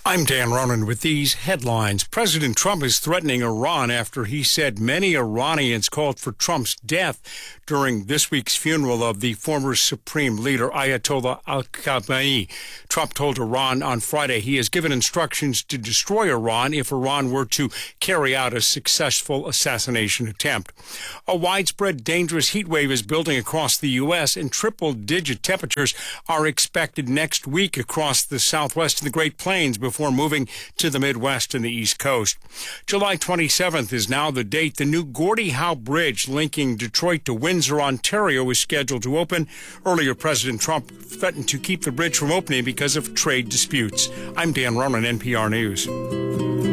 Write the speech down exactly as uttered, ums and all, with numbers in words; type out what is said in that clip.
I'm Dan Ronan with these headlines. President Trump is threatening Iran after he said many Iranians called for Trump's death during this week's funeral of the former supreme leader Ayatollah Ali Khamenei. Trump told Iran on Friday he has given instructions to destroy Iran if Iran were to carry out a successful assassination attempt. A widespread dangerous heat wave is building across the U S, and triple-digit temperatures are expected next week across the Southwest and the Great Plains before moving to the Midwest and the East Coast. July twenty-seventh is now the date the new Gordie Howe Bridge linking Detroit to Windsor, Ontario is scheduled to open. Earlier, President Trump threatened to keep the bridge from opening because of trade disputes. I'm Dan Ronan, N P R News.